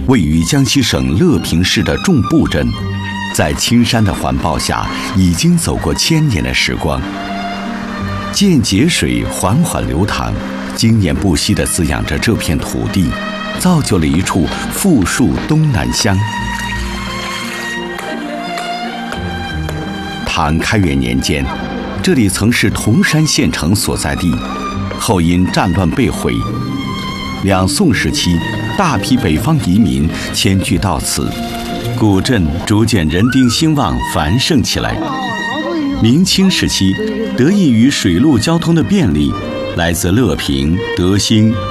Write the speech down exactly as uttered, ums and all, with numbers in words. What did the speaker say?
位于江西省乐平市的众埠镇，在青山的环抱下，已经走过千年的时光。涧节水缓缓流淌，经年不息地滋养着这片土地，造就了一处富庶东南乡。唐开元年间，这里曾是铜山县城所在地，后因战乱被毁。两宋时期，大批北方移民迁居到此，古镇逐渐人丁兴旺，繁盛起来。明清时期，得益于水陆交通的便利，来自乐平、德兴、